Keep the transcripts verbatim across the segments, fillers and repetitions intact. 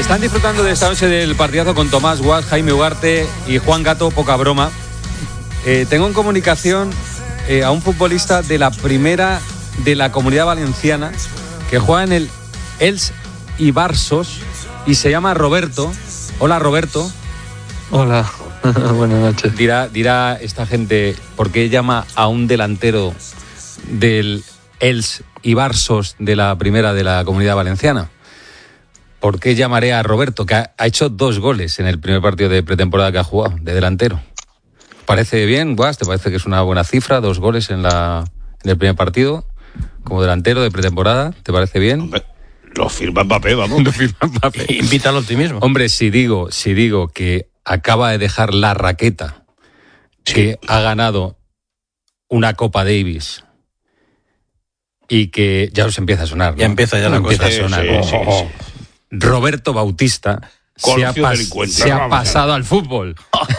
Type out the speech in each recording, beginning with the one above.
Están disfrutando de esta noche del partidazo con Tomás Guas, Jaime Ugarte y Juan Gato, poca broma. Eh, tengo en comunicación eh, a un futbolista de la primera de la Comunidad Valenciana que juega en el Els Ibarsos y se llama Roberto. Hola, Roberto. Hola, buenas noches. Dirá, dirá esta gente por qué llama a un delantero del Els Ibarsos de la primera de la Comunidad Valenciana. ¿Por qué llamaré a Roberto, que ha, ha hecho dos goles en el primer partido de pretemporada que ha jugado, de delantero? ¿Parece bien, Guas? ¿Te parece que es una buena cifra? Dos goles en, la, en el primer partido, como delantero de pretemporada. ¿Te parece bien? Hombre, lo firma Mbappé, vamos. Lo firma Mbappé. Invita al optimismo. Hombre, si digo, si digo que acaba de dejar la raqueta, sí, que ha ganado una Copa Davis y que ya os empieza a sonar, ¿no? Ya empieza ya la empieza cosa. a sonar. Sí, Oh, sí, oh, sí. oh. Roberto Bautista se ha, pas- se ha pasado al fútbol.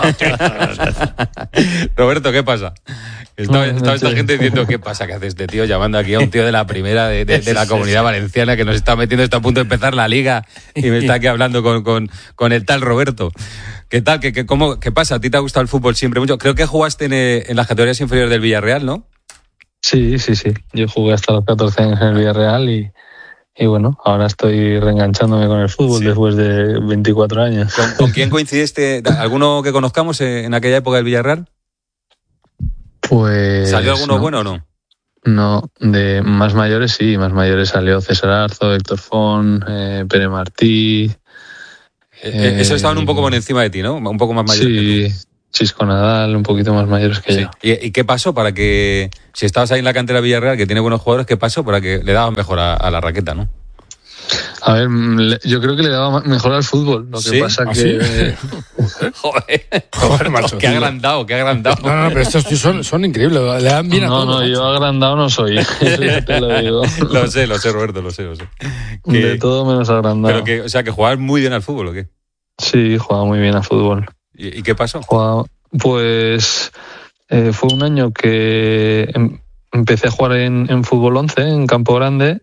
Roberto, ¿qué pasa? Estaba, estaba esta gente diciendo, ¿qué pasa? ¿Qué hace este tío llamando aquí a un tío de la primera de, de, de la Comunidad Valenciana que nos está metiendo, está a punto de empezar la liga y me está aquí hablando con, con, con el tal Roberto? ¿Qué tal? ¿Qué, qué, cómo, ¿Qué pasa? ¿A ti te ha gustado el fútbol siempre mucho? Creo que jugaste en, en las categorías inferiores del Villarreal, ¿no? Sí, sí, sí. Yo jugué hasta los catorce años en el Villarreal y, y bueno, ahora estoy reenganchándome con el fútbol, sí, después de veinticuatro años. ¿Con, ¿Con quién coincidiste? ¿Alguno que conozcamos en aquella época del Villarreal? Pues... ¿Salió alguno no. bueno o no? No, de más mayores sí, más mayores salió César Arzo, Héctor Font, eh, Pere Martí... Eh, Eso estaban un poco por encima de ti, ¿no? Un poco más mayores. Sí, Chisco Nadal, un poquito más mayores que sí. yo. ¿Y, ¿Y qué pasó para que, si estabas ahí en la cantera Villarreal, que tiene buenos jugadores, qué pasó para que le daban mejor a, a la raqueta, ¿no? A ver, yo creo que le daba mejor al fútbol. Lo que ¿Sí? pasa ¿Ah, que... sí? Eh... Joder, Joder, macho. Qué agrandado, qué agrandado. No, no, pero estos tíos son, son increíbles. Le dan bien a no, todo. No, no, yo agrandado no soy. Eso ya te lo digo. Lo sé, lo sé, Roberto, lo sé, lo sé. Que... De todo menos agrandado. Pero que, o sea, que jugabas muy bien al fútbol, ¿o qué? Sí, jugaba muy bien al fútbol. ¿Y, y qué pasó? Jugaba, pues eh, fue un año que em, empecé a jugar en, en fútbol once, en Campo Grande,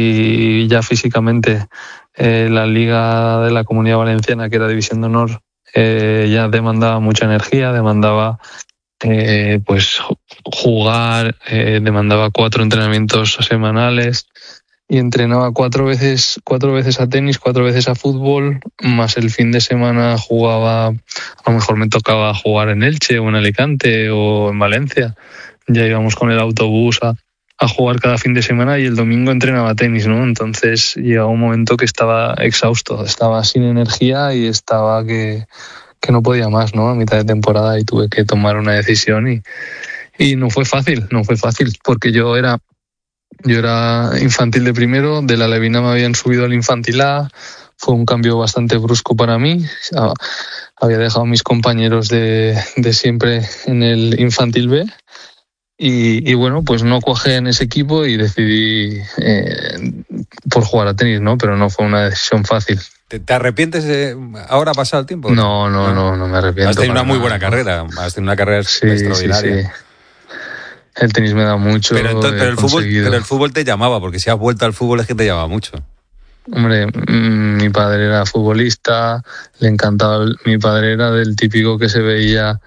y ya físicamente eh, la liga de la Comunidad Valenciana, que era División de Honor, eh, ya demandaba mucha energía, demandaba eh, pues jugar, eh, demandaba cuatro entrenamientos semanales. Y entrenaba cuatro veces, cuatro veces a tenis, cuatro veces a fútbol, más el fin de semana jugaba, a lo mejor me tocaba jugar en Elche o en Alicante o en Valencia. Ya íbamos con el autobús a, a jugar cada fin de semana y el domingo entrenaba tenis, ¿no? Entonces llegaba un momento que estaba exhausto, estaba sin energía y estaba que, que no podía más, ¿no? A mitad de temporada y tuve que tomar una decisión y, y no fue fácil, no fue fácil, porque yo era... Yo era infantil de primero, de la Levina me habían subido al infantil A, fue un cambio bastante brusco para mí. Había dejado a mis compañeros de, de siempre en el infantil B y, y bueno, pues no cuajé en ese equipo y decidí eh, por jugar a tenis, ¿no? Pero no fue una decisión fácil. ¿Te, te arrepientes de ahora pasado el tiempo? No, no, no, no, no me arrepiento. Has tenido una muy nada, buena ¿no? carrera, has tenido una carrera sí, extraordinaria. Sí, sí. El tenis me da mucho. Pero, entonces, pero, el fútbol, pero el fútbol te llamaba, porque si has vuelto al fútbol es que te llama mucho. Hombre, mmm, mi padre era futbolista, le encantaba. Mi padre era del típico que se veía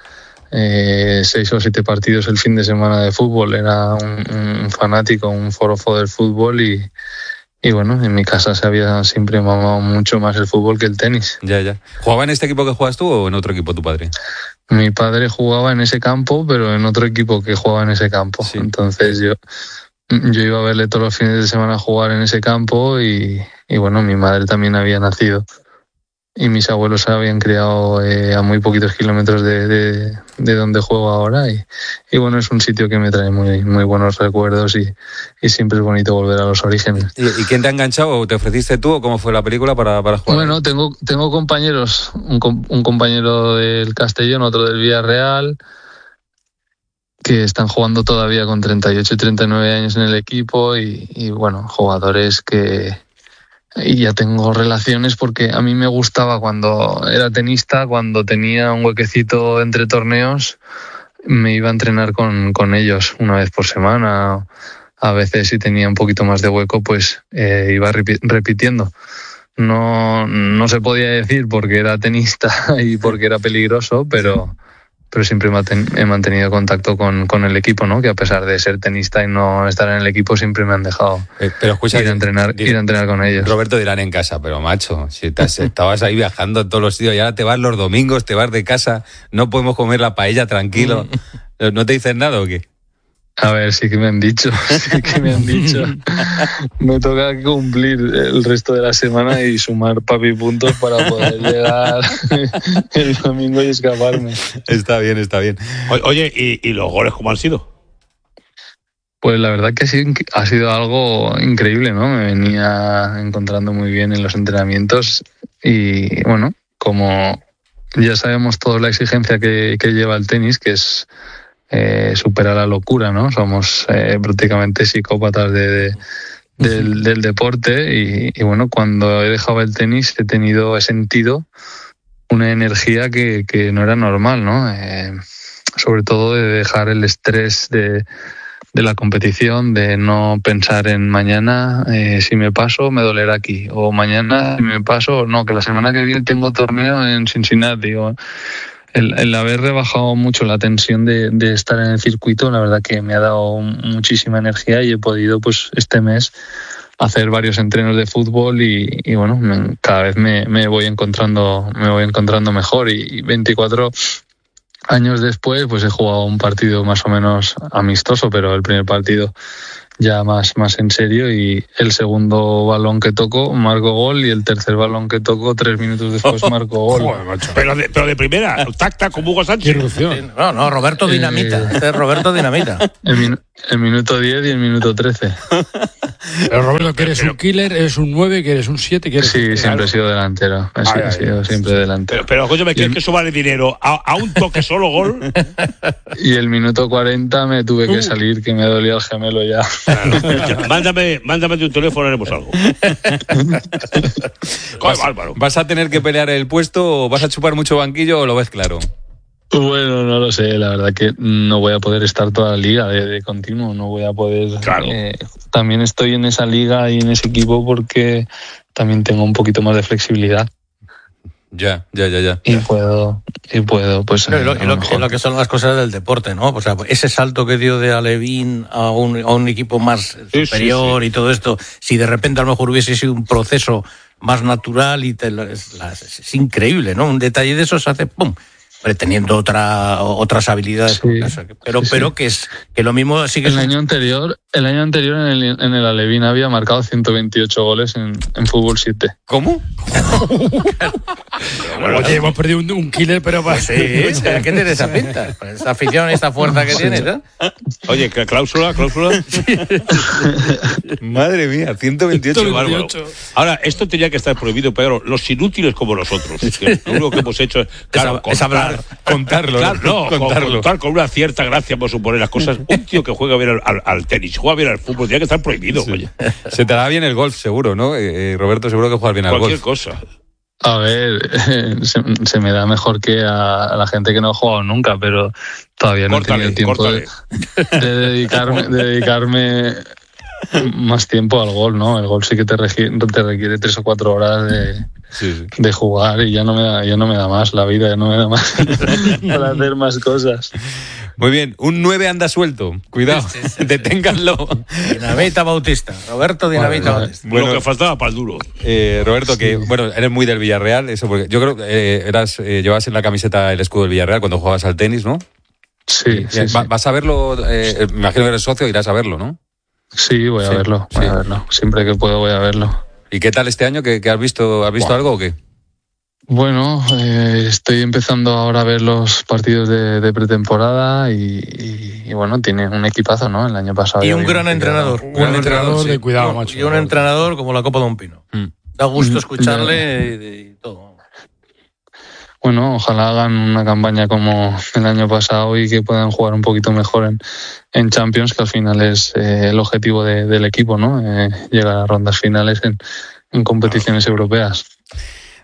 eh, seis o siete partidos el fin de semana de fútbol. Era un, un fanático, un forofo del fútbol y, y bueno, en mi casa se había siempre mamado mucho más el fútbol que el tenis. Ya, ya. ¿Jugaba en este equipo que juegas tú o en otro equipo tu padre? Mi padre jugaba en ese campo, pero en otro equipo que jugaba en ese campo. Sí. Entonces yo, yo iba a verle todos los fines de semana jugar en ese campo y, y bueno, mi madre también había nacido. Y mis abuelos se habían criado eh, a muy poquitos kilómetros de, de, de donde juego ahora. Y, y bueno, es un sitio que me trae muy, muy buenos recuerdos y, y siempre es bonito volver a los orígenes. ¿Y, y quién te ha enganchado? ¿Te ofreciste tú o cómo fue la película para, para jugar? Bueno, tengo, tengo compañeros, un, un compañero del Castellón, otro del Villarreal, que están jugando todavía con treinta y ocho y treinta y nueve años en el equipo y, y bueno, jugadores que... Y ya tengo relaciones porque a mí me gustaba cuando era tenista, cuando tenía un huequecito entre torneos, me iba a entrenar con, con ellos una vez por semana. A veces si tenía un poquito más de hueco, pues eh, iba repi- repitiendo. no, no se podía decir porque era tenista y porque era peligroso, pero, pero siempre he mantenido contacto con, con el equipo, ¿no? Que a pesar de ser tenista y no estar en el equipo, siempre me han dejado eh, pero escucha, ir, a entrenar, dir, ir a entrenar con ellos. Roberto dirán en casa, pero macho, si te has, estabas ahí viajando en todos los sitios y ahora te vas los domingos, te vas de casa, no podemos comer la paella tranquilo. ¿No te dicen nada o qué? A ver, sí que me han dicho, sí que me han dicho. Me toca cumplir el resto de la semana y sumar papi puntos para poder llegar el domingo y escaparme. Está bien, está bien. Oye, ¿y, y los goles cómo han sido? Pues la verdad que sí, ha sido algo increíble, ¿no? Me venía encontrando muy bien en los entrenamientos y, bueno, como ya sabemos todos la exigencia que, que lleva el tenis, que es eh, superar la locura, ¿no? Somos eh, prácticamente psicópatas de, de, del, del deporte y, y, bueno, cuando he dejado el tenis he tenido, he sentido una energía que, que no era normal, ¿no? Eh, sobre todo de dejar el estrés de de la competición, de no pensar en mañana, eh, si me paso me dolerá aquí, o mañana si me paso, no, que la semana que viene tengo torneo en Cincinnati. O el, el haber rebajado mucho la tensión de, de estar en el circuito, la verdad que me ha dado muchísima energía y he podido pues este mes hacer varios entrenos de fútbol y, y bueno, me, cada vez me, me voy encontrando me voy encontrando mejor y, y veinticuatro años después, pues he jugado un partido más o menos amistoso, pero el primer partido ya más, más en serio, y el segundo balón que toco marco gol y el tercer balón que toco tres minutos después marco gol. Joder, pero, de, pero de primera, tacta como Hugo Sánchez. No, no, Roberto Dinamita. Eh, este es Roberto Dinamita. El, min, el minuto diez y el minuto trece. Pero Roberto, que eres pero, un killer, eres un nueve, que eres un siete, que eres sí, un... siempre claro. he sido delantero. He, ay, he sido ay, siempre ay. delantero. Pero, pero ¿me quieres que eso vale dinero? ¿A, a un toque solo gol? Y el minuto cuarenta me tuve que salir, que me dolía el gemelo ya. Claro. Mándame, mándame de un teléfono, haremos algo. ¿Vas, ¿Vas a tener que pelear el puesto o vas a chupar mucho banquillo o lo ves claro? Bueno, no lo sé, la verdad que no voy a poder estar toda la liga de, de continuo, no voy a poder... Claro. Eh, también estoy en esa liga y en ese equipo porque también tengo un poquito más de flexibilidad. Ya, ya, ya, ya. Y puedo, y puedo, pues... Pero, lo, lo, lo, lo que son las cosas del deporte, ¿no? O sea, ese salto que dio de Alevín a un, a un equipo más sí, superior sí, sí. y todo esto, si de repente a lo mejor hubiese sido un proceso más natural y te, es, es, es increíble, ¿no? Un detalle de esos hace ¡pum! Teniendo otra, otras habilidades, sí, pero, sí, pero sí. que es que lo mismo sigue. El año anterior, el año anterior en el, en el Alevín había marcado ciento veintiocho goles en, en fútbol siete. ¿Cómo? Bueno, oye, hemos perdido un, un killer, pero para... Sí, ¿qué tiene esa pinta? Esta afición, esta fuerza que tiene, ¿no? Oye, cláusula, cláusula. Sí. Madre mía, ciento veintiocho. ciento veintiocho. Ahora, esto tenía que estar prohibido, pero los inútiles como nosotros. Lo único que hemos hecho es, claro, es hablar. Contarlo, claro, no, contarlo. Contar con una cierta gracia, por suponer las cosas. Un tío que juega bien al, al, al tenis, juega bien al fútbol, tiene que estar prohibido. Sí. Oye. Se te da bien el golf, seguro, ¿no? Eh, Roberto, seguro que juegas bien al Cualquier golf. Cualquier cosa. A ver, se, se me da mejor que a, a la gente que no ha jugado nunca, pero todavía no córtale, he tenido tiempo de, de dedicarme, de dedicarme más tiempo al golf, ¿no? El golf sí que te requiere, te requiere tres o cuatro horas de... Sí, sí. de jugar y ya no me da, ya no me da más la vida, ya no me da más para hacer más cosas. Muy bien, un nueve anda suelto, cuidado, sí, sí, sí. Deténganlo. Dinamita Bautista, Roberto Dinamita bueno, Bautista. Bueno, lo que faltaba para el duro. Eh, Roberto, que sí. Bueno, eres muy del Villarreal, eso porque yo creo que eh, eras, eh, llevabas en la camiseta el escudo del Villarreal cuando jugabas al tenis, ¿no? Sí, sí, Va, sí. Vas a verlo, eh, me imagino que eres socio, irás a verlo, ¿no? Sí, voy a sí, verlo, voy sí. a verlo. Siempre que puedo voy a verlo. ¿Y qué tal este año? ¿Qué, qué has visto? ¿Has visto wow. algo o qué? Bueno, eh, estoy empezando ahora a ver los partidos de, de pretemporada y, y, y bueno, tiene un equipazo, ¿no? El año pasado. Y un gran entrenador. Un gran entrenador de cuidado, macho. Y un entrenador como la copa de un pino. Mm. Da gusto escucharle mm. y, y todo. Bueno, ojalá hagan una campaña como el año pasado y que puedan jugar un poquito mejor en, en Champions, que al final es eh, el objetivo de, del equipo, ¿no? Eh, llegar a rondas finales en, en competiciones europeas.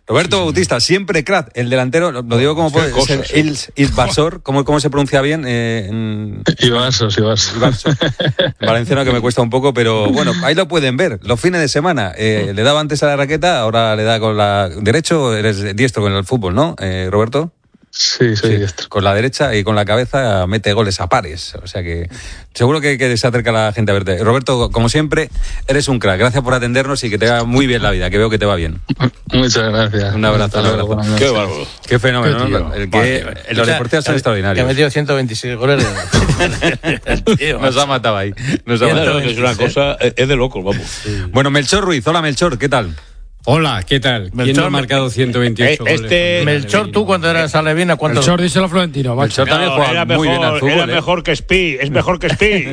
Roberto sí, Bautista, siempre crack, el delantero, lo, lo digo como puede ser, Ils Ibasor, ¿cómo, ¿cómo se pronuncia bien? Eh, en... Ibarsos, Ibarsos. Valenciano que me cuesta un poco, pero bueno, ahí lo pueden ver, los fines de semana. Eh, le daba antes a la raqueta, ahora le da con la derecho, eres diestro con el fútbol, ¿no, eh, Roberto? Sí, soy sí, diestro. Con la derecha y con la cabeza mete goles a pares. O sea que seguro que, que se acerca la gente a verte. Roberto, como siempre, eres un crack. Gracias por atendernos y que te va muy bien la vida, que veo que te va bien. Muchas gracias. Un abrazo, un abrazo. Qué bárbaro. Qué fenómeno. Qué ¿no? El que, vale, el, los deportistas son extraordinarios. Que ha metido ciento veintiséis goles. Tío, nos ha matado ahí. Nos ha matado. Es una cosa, es de locos, vamos. Sí. Bueno, Melchor Ruiz. Hola, Melchor, ¿qué tal? Hola, ¿qué tal? Melchor, ¿Quién no ha marcado ciento veintiocho este, goles? Melchor, tú cuando eras alevina, ¿cuántos? Melchor, díselo a Florentino. Melchor también no, jugaba muy mejor, bien al fútbol. Era ¿eh? mejor que Spi, es mejor que Spi.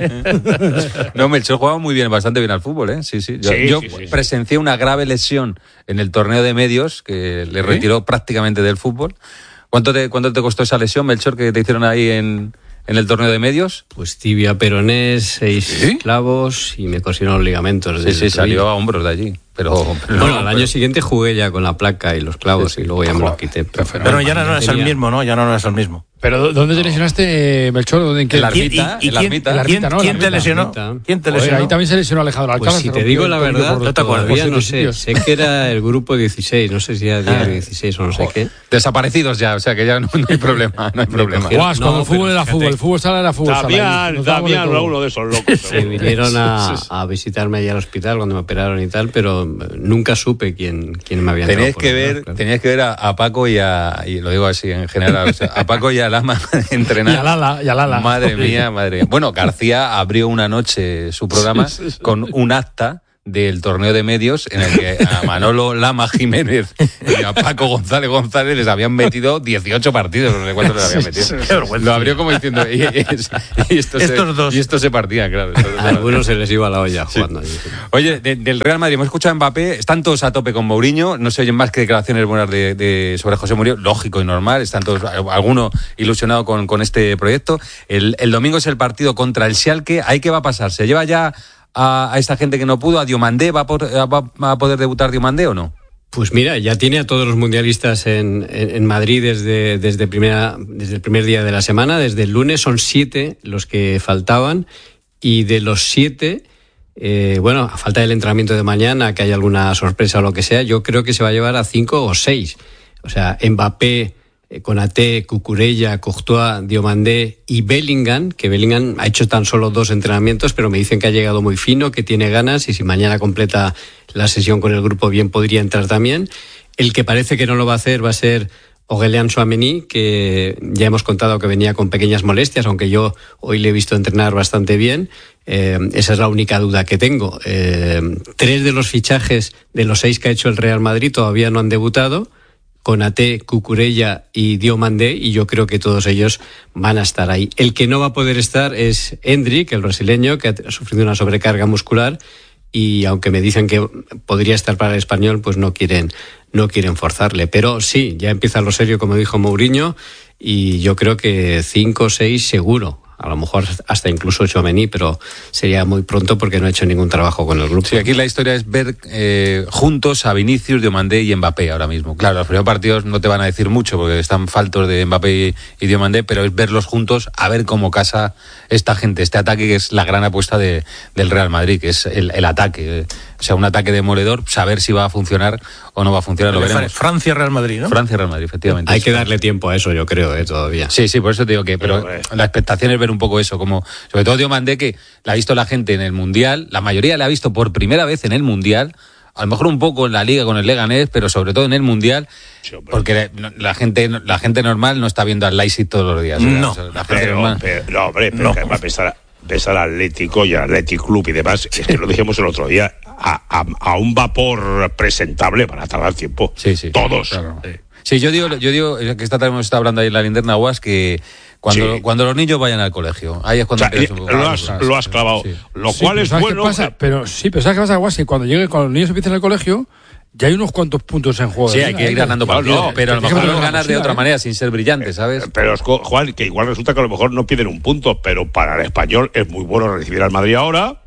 No, Melchor jugaba muy bien, bastante bien al fútbol, ¿eh? Sí, sí. Yo, sí, yo sí, sí, presencié una grave lesión en el torneo de medios que le retiró ¿Sí? prácticamente del fútbol. ¿Cuánto te, ¿Cuánto te costó esa lesión, Melchor, que te hicieron ahí en, en el torneo de medios? Pues tibia peronés, seis ¿Sí? clavos y me cosieron los ligamentos. Sí, sí, salió a hombros de allí. Pero, pero bueno, no, al pero... año siguiente jugué ya con la placa y los clavos sí, sí. y luego ya me los quité. Pero, pero ya no, no es el mismo, ¿no? Ya no, no es el mismo. ¿Pero dónde te lesionaste, Melchor? ¿Dónde, ¿En qué? En la ermita. ¿Y, y, y quién, ermita, ¿quién, ermita, ¿no? ¿quién te lesionó? ¿Quién te lesionó? Oye, ahí también se lesionó Alejandro Alcázar. Pues si te digo la verdad, no te acuerdas. Todavía no sé. Sé que era el grupo dieciséis, no sé si era diario dieciséis o no sé qué. Desaparecidos ya, o sea que ya no, no hay problema, no hay problema. Guas, cuando el fútbol era fútbol, el fútbol sala era fútbol sala. Damián, Damián era uno de esos locos. Se vinieron a, a visitarme allá al hospital cuando me operaron y tal, pero nunca supe quién, quién me había entrado. Teníais que ver, claro. teníais que ver a, a Paco y a, y lo digo así en general, o sea, a Paco y a Lama entrenar. Y a Lala, y a Lala. Madre mía, madre mía. Bueno, García abrió una noche su programa con un acta del torneo de medios en el que a Manolo Lama Jiménez y a Paco González González les habían metido dieciocho partidos, no sé cuántos les habían metido. Lo abrió como diciendo, y, y, y, esto, se, dos. y esto se partía, claro. A algunos se les iba la olla jugando. Sí. Oye, de, del Real Madrid, hemos escuchado a Mbappé, están todos a tope con Mourinho, no se oyen más que declaraciones buenas de, de, sobre José Mourinho, lógico y normal, están todos, alguno ilusionado con, con este proyecto. El, el domingo es el partido contra el Schalke, ¿ahí qué va a pasar? ¿Se lleva ya a, a esta gente que no pudo, a Diomandé? ¿Va a, por, va a poder debutar Diomandé o no? Pues mira, ya tiene a todos los mundialistas en, en, en Madrid desde, desde, primera, desde el primer día de la semana, desde el lunes. Son siete los que faltaban y de los siete, eh, bueno, a falta del entrenamiento de mañana, que haya alguna sorpresa o lo que sea, yo creo que se va a llevar a cinco o seis. O sea, Mbappé, Konaté, Cucurella, Courtois, Diomandé y Bellingham, que Bellingham ha hecho tan solo dos entrenamientos, pero me dicen que ha llegado muy fino, que tiene ganas y si mañana completa la sesión con el grupo bien podría entrar también. El que parece que no lo va a hacer va a ser Aurélien Tchouaméni, que ya hemos contado que venía con pequeñas molestias, aunque yo hoy le he visto entrenar bastante bien. Eh, esa es la única duda que tengo. Eh, tres de los fichajes de los seis que ha hecho el Real Madrid todavía no han debutado. Konaté, Cucurella y Diomandé, y yo creo que todos ellos van a estar ahí. El que no va a poder estar es Endrick, el brasileño, que ha sufrido una sobrecarga muscular, y aunque me dicen que podría estar para el Español, pues no quieren, no quieren forzarle. Pero sí, ya empieza lo serio, como dijo Mourinho, y yo creo que cinco o seis seguro. A lo mejor hasta incluso Tchouaméni, pero sería muy pronto porque no ha hecho ningún trabajo con el grupo. Sí, aquí la historia es ver eh, juntos a Vinicius, Diomandé y Mbappé ahora mismo. Claro, los primeros partidos no te van a decir mucho porque están faltos de Mbappé y Diomandé, pero es verlos juntos, a ver cómo casa esta gente, este ataque que es la gran apuesta de, del Real Madrid, que es el, el ataque. O sea, un ataque demoledor, saber si va a funcionar o no va a funcionar, lo veremos. Francia-Real Madrid, ¿no? Francia-Real Madrid, efectivamente. Hay que darle tiempo a eso, yo creo, ¿eh? Todavía. Sí, sí, por eso te digo que, pero, pero la expectación es ver un poco eso, como sobre todo Diomandé, que la ha visto la gente en el Mundial, la mayoría la ha visto por primera vez en el Mundial, a lo mejor un poco en la Liga con el Leganés, pero sobre todo en el Mundial, sí, porque la gente la gente normal no está viendo al Leipzig todos los días. No, o sea, la gente pero, normal... pero, no, hombre, pero no. Que va a pensar, pensar Atlético y Athletic Club y demás, es que lo dijimos el otro día, a, a, a un vapor presentable para tardar tiempo. Sí, sí. Todos. Claro. Sí. Sí, yo digo, yo digo que esta tarde hemos estado hablando ahí en la linterna Guas, que cuando, sí. cuando los niños vayan al colegio, ahí es cuando o sea, empieza un poco. Lo has, lo has clavado. Sí. Lo sí, cual es bueno. Pasa? Pero sí, pero ¿sabes qué pasa, Guas? Que cuando lleguen, cuando los niños empiecen al colegio, ya hay unos cuantos puntos en juego. Sí, hay que ir ganando partidos, no, no, pero a lo mejor los ganas de otra ¿eh? manera, sin ser brillante, ¿sabes? Pero, Juan, que igual resulta que a lo mejor no piden un punto, pero para el Español es muy bueno recibir al Madrid ahora,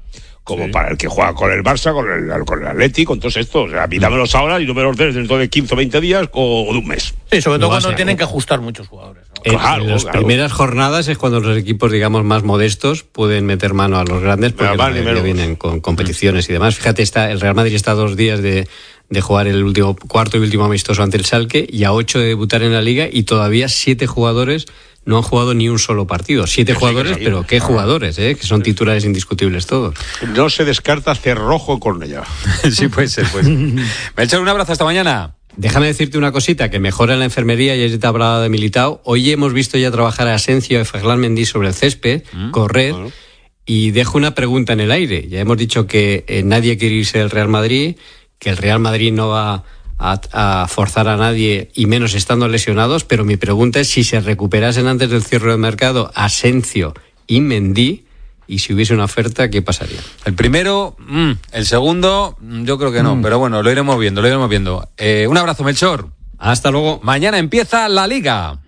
como sí. para el que juega con el Barça, con el, con el Atlético, con todos estos. O sea, pídamelos ahora y no me los des dentro de quince o veinte días o de un mes. Sí, sobre todo No cuando ser, tienen ¿no? que ajustar muchos jugadores, ¿no? En, Claro, en las claro. primeras jornadas es cuando los equipos, digamos, más modestos pueden meter mano a los grandes porque Pero la más ni mayoría menos. vienen con competiciones y demás. Fíjate, está, el Real Madrid está a dos días de, de jugar el último cuarto y último amistoso ante el Schalke y a ocho de debutar en la Liga y todavía siete jugadores no han jugado ni un solo partido. Siete Sí, jugadores, sí, sí. pero qué jugadores, ¿eh? Que son titulares indiscutibles todos. No se descarta Cerrojo con ella. Sí, puede ser, pues. Melchor, un abrazo, hasta mañana. Déjame decirte una cosita, que mejora en la enfermería, ya te hablaba de Militao. Hoy hemos visto ya trabajar a Asensio y a Ferland Mendy sobre el césped, mm, correr, bueno. Y dejo una pregunta en el aire. Ya hemos dicho que eh, nadie quiere irse del Real Madrid, que el Real Madrid no va a, a forzar a nadie, y menos estando lesionados, pero mi pregunta es si se recuperasen antes del cierre del mercado Asensio y Mendy, y si hubiese una oferta, ¿qué pasaría? El primero, mmm, el segundo, yo creo que no, mm. pero bueno, lo iremos viendo, lo iremos viendo. Eh, un abrazo, Melchor. Hasta luego. Mañana empieza la Liga.